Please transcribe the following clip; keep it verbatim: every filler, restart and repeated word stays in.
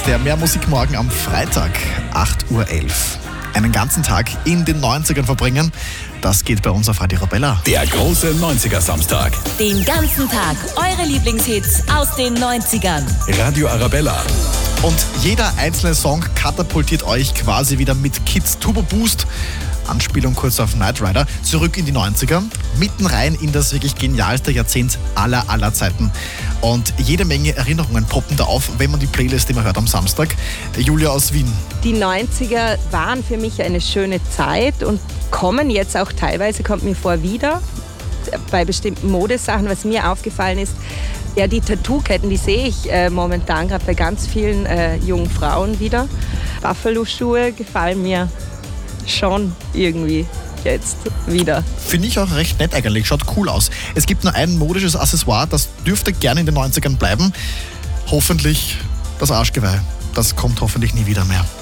Der Mehrmusikmorgen am Freitag, acht Uhr elf. Einen ganzen Tag in den neunzigern verbringen, das geht bei uns auf Radio Arabella. Der große neunziger-Samstag. Den ganzen Tag eure Lieblingshits aus den neunzigern. Radio Arabella. Und jeder einzelne Song katapultiert euch quasi wieder mit Kids Turbo Boost, Anspielung kurz auf Knight Rider, zurück in die neunziger, mitten rein in das wirklich genialste Jahrzehnt aller aller Zeiten. Und jede Menge Erinnerungen poppen da auf, wenn man die Playlist immer hört am Samstag. Julia aus Wien. Die neunziger waren für mich eine schöne Zeit und kommen jetzt auch teilweise, kommt mir vor, wieder. Bei bestimmten Modesachen, was mir aufgefallen ist, ja, die Tattoo-Ketten, die sehe ich äh, momentan gerade bei ganz vielen äh, jungen Frauen wieder. Buffalo-Schuhe gefallen mir schon irgendwie jetzt wieder. Finde ich auch recht nett eigentlich, schaut cool aus. Es gibt nur ein modisches Accessoire, das dürfte gerne in den neunzigern bleiben. Hoffentlich das Arschgeweih. Das kommt hoffentlich nie wieder mehr.